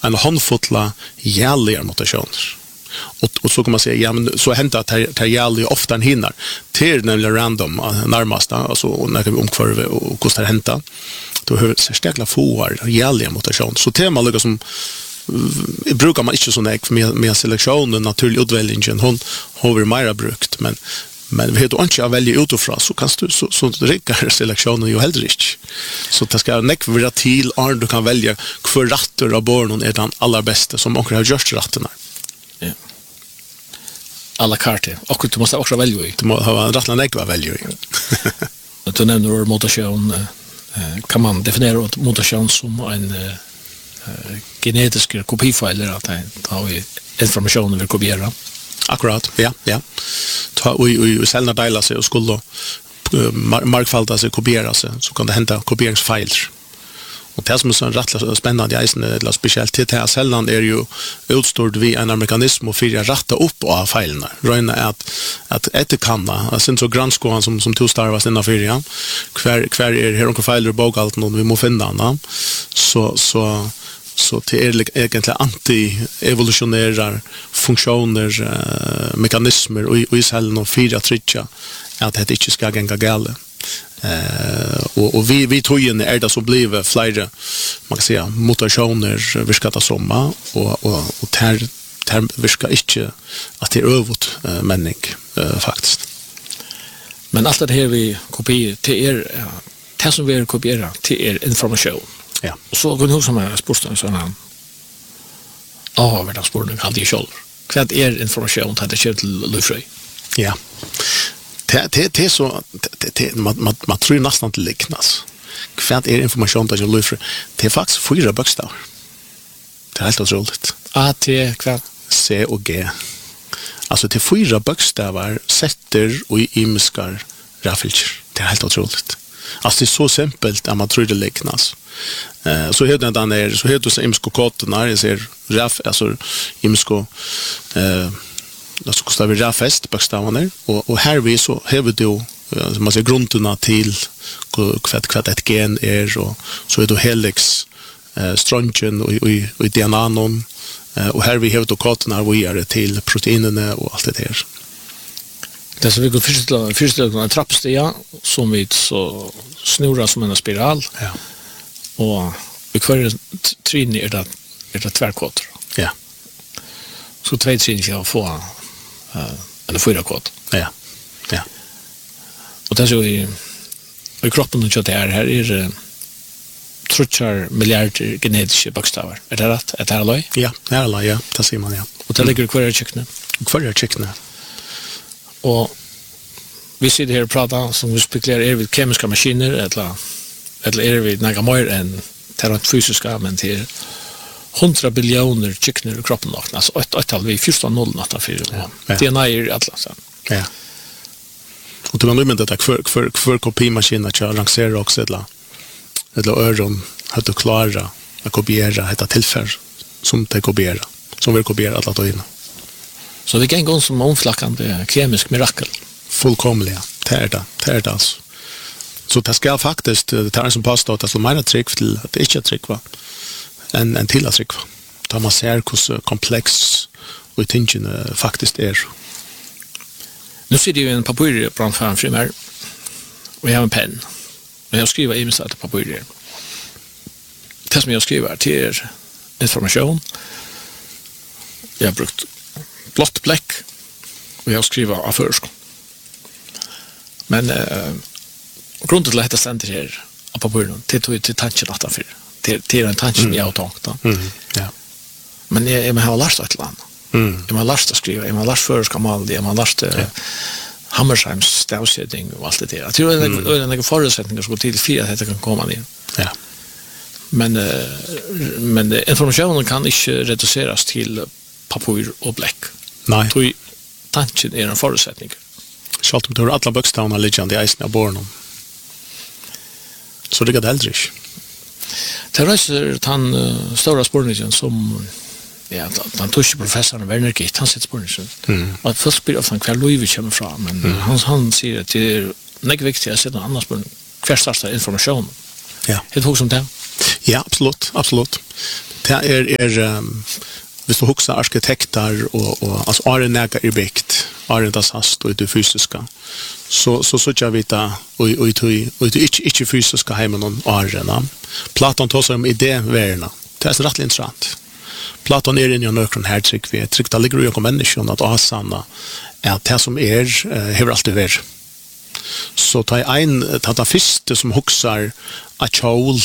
en handfotla jävliga mutationer. Och så kan man säga, ja men så händer att det jävliga ofta än hinnar. Till nämligen random närmast, alltså när vi omkvarv och kostar hämta. Då hör särskilda får jävliga mutationer. Så tema liksom som brukar man inte så näck med selektionen, naturlig utväljningen, hon har vi mera brukt, men vi har inte att välja utifrån så kan du så räcker selektionen ju heller inte. Så det ska näck vara till att du kan välja för rätter av barnen är den allra bästa som också har gjort rätterna. Ja. Alla kartor. Och du måste också välja i. Du måste ha rättna näck vad välja i. Du nämner mutation, kan man definiera mutation som en genetisk kopifil eller att har vi informationen vi kopierar. Akkurat, ja. Ta och cellna delar sig och skulle markfalda sig, kopiera sig, så kan det hända kopieringsfiler. Och det som är så rätt spännande eller speciellt till det här cellan är ju utstort via en mekanism och för att rätta upp av filerna. Röjna att efterkanna, sen så granskåan som tog starvas innan fyra, kvar är här och filer och bokallt någon vi må finna den. Så det är egentligen anti-evolutionära funktioner, mekanismer och i cellen och fyra trycka att det inte ska gänga gale. Och vi tog in det som blev flera man kan säga mutationer virkata somma och ter virkar inte att det är övrigt männing faktiskt. Men allt det här vi kopierar till det som vi kopierar till information. Ja. Så kan du som är sporten såna vad sporten kan det själv. Vad är information att det kört lufröj? Ja. Det är så man tror nästan inte liknas. Vad är information att jag lufröj? Det är faktiskt 4 bokstäver. Det är helt otroligt. A, T, K, C och G. Alltså det är 4 bokstäver sätter och imiskar raffilcher. Det är helt otroligt. Alltså det är så simpelt att man tror det liknas. Så heter den där så heter det imsko koderna jag ser raf alltså imsko då ska stäva rafest bokstäverna och här vi så har vi då man säger grunderna till vad ett gen är och så är det helix strongen och DNA non och här vi har då koderna vi är till proteinerna och allt det här. Det så vi går först en trappsteg som vi så snurrar som en spiral. Ja. Och vi kvar trin är det tvärkod. Ja. Så 2 trin ska få en 4 kod. Ja. Ja. Och det så i kroppen och det här är 30 miljarder genetiska bokstäver. Är det rätt? Är det här loj? Ja, ja, det ser man ja. Och det ligger kvar i chicknet. Kvar i chicknet. Och vi sitter här och pratar som vi spekulerar är vi kemiska maskiner eller är vi några mer än terrent fysiska men till 100 biljoner chickner i kroppen och alltså ett tal vi 14,0 DNA är atlas. Ja. Och du menar det för kopimaskiner att lansera också eller öron att klara att kopiera detta tillfälle som det kopiera som vill kopiera alla då. Så vi kan gå som omflackande kemisk mirakel. Fullkomliga. Det är det alltså. Så det ska faktiskt, det är som påstår att det är mer trick till att det inte är trick va? än till att trick va? Då man ser hur komplex och tingen faktiskt är. Nu sitter ju en papper på framför mig och jag har en penn. Och jag skriver i mig så att papper. Det som jag skriver till information. Jag har brukt blått bläck och jag skriver av försk. Men grunden till att det ständer här på början till tanken att det till en tanke som jag har tagit. Ja. Men jag har lärt ett land. Jag har lärt att skriva, jag har lärt förska mal, jag har lärt Hammersheims stavsättning och allt det där. Jag tror att det är en förutsättning som går till för att det kan komma ner. Ja. Men informationen kan inte reduceras till papper och bläck. Nej. Så tanken är en förutsättning. Så att du har alla bokstäverna liggande i isen av barnen. Så det är det äldre. Det är den stora spårningen som den tyska professorn Werner Gitt, han sitter spårningen. Och först blir ofta kvar Louis kommer fram, men han säger att det är mycket viktigt att sätta en annan spårning. Kvar startar information. Ja. Är det också som det? Ja, absolut. hvis du husker arkitekter og altså Arjen Næga byggt, Arjen das hast og det fysiska, så jag vet och inte fysiska hemmen och Arjen. Platon tar sig om idévärlden. Det är så rätt intressant. Platon inne i någon här trick vi tryckt att ligger ju om människan att asanna är det som har alltid varit. Så ta det första som huxar att kjol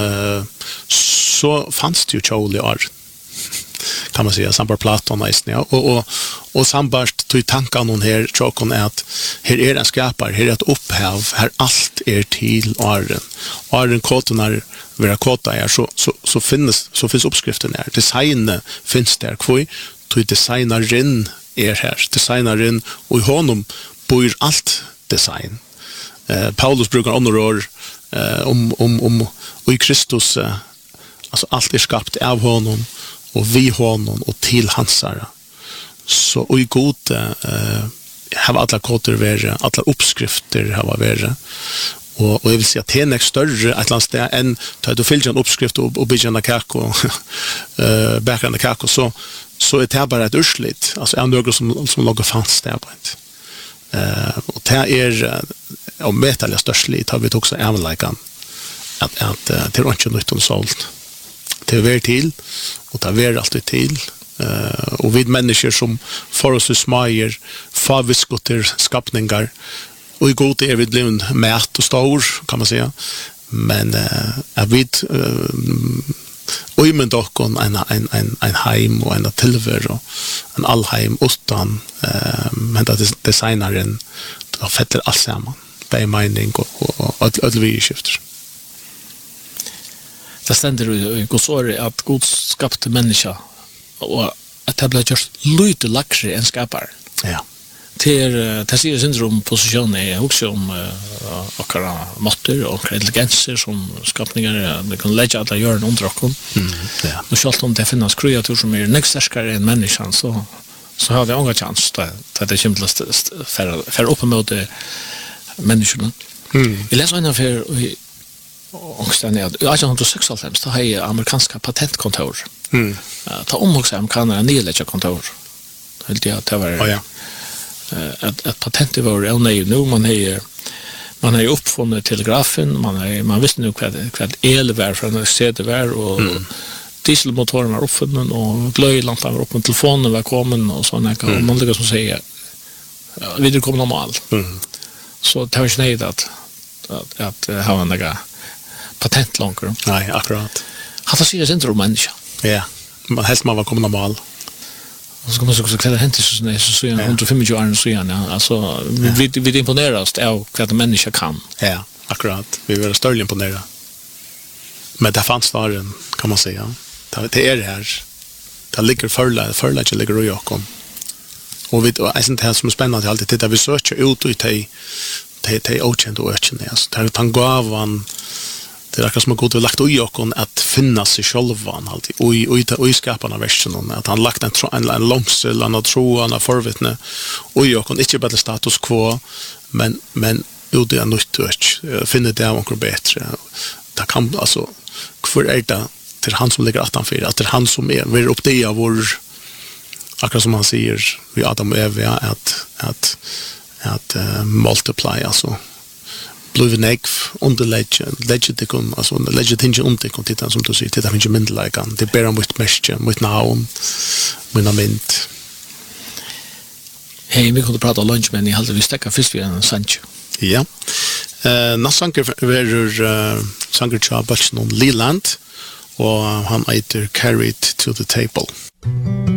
så fanns det ju kjol i Arjen. Kan man säga sambar Platon och sambart tog tanken hon här tråkon är att här är en skapare, här är ett upphav, här allt är till Arjen kotorna vara kota är så finns uppskriften här. Designen finns där kvar, tog designaren är här. Designaren och i honom bor allt design. Paulus brukar underår om och i Kristus alltså allt är skapat av honom och vi honom och till hansara. Så och i god har alla koder vara, alla uppskrifter har vara. Och jag vill säga att det är större att lands där än tar du fylla en uppskrift och bygga en kakao bäcka kakao så är det bara ett urslit. Alltså en några som lagar fanns där på ett. Och det är om metal störstligt har vi också ävenlikan att till inte nytt och sålt. Det är till och det är alltid till. Och vid människor som för oss smager faviskoter skapningar och i god är vi blivit mät och stor kan man säga. Men jag vet och men dock en heim och en tillvaro och en allheim utan men det designaren då fetter allt samman. Bei mening och vi skiftar. Det ständer i Guds ord att Gud skapte människa och att det blir just lite laxer än skapar. Ja. Det ser syndrom position är också om akara måtter och intelligenser som skapningar det kan lägga alla göra under och ja. Och självt om det finns kreatur som är nästarskare än människan så har det många chans att det simplast för upp mot människorna. Jag läser en affär och sen är 1896 då har jag amerikanska patentkontor. Ta också amerikanerna nedlägga kontor. Helt jag att det var att patent var nu man har ju uppfunnit telegrafen, man visste nu vad el var från det sättet var och dieselmotorn var uppfunnen och glödlampan var uppfunnen, telefonen var kommen och såna och man lyckas som säga vidare kommer normalt. Så det var snägt att ha en där patent långt. Nej, akkurat. Har det sig inte människa. Ja, man helst man var kommen normal. Och så kommer så klara hänt så 125 år så igen. Alltså vi imponeras av vad människa kan. Ja, akkurat. Vi var större imponerade. Men det fanns där kan man säga. Det är det här. Det ligger förlägger ligger i Jakob. Och vi är inte här som är spännande alltid titta vi söker ut i te okänd och ökänd. Alltså det är tangoavan. Det är akkurat som god lagt i Jakob att finna sig själva alltid och i skaparna versen att han lagt en långsel en tro en förvittne och Jakob inte bara status quo men ut det nytt finna det något bättre. Det kan alltså för är det till han som ligger 18 att det är han som är vi upp det av vår akkurat som han säger vi Adam och Eva att multiply alltså blivit negv underläggetikon alltså underläggetinge undertikon tittan som du säger tittan finns ju myndlägan det ber om mitt mestje mitt navn mina mynd. Hej, vi kunde prata lunch men jag hade vi stäcka först vid en sanch. Ja. Nassanker verur sanker tja Bachnon Leland och han heter Carried to the Table.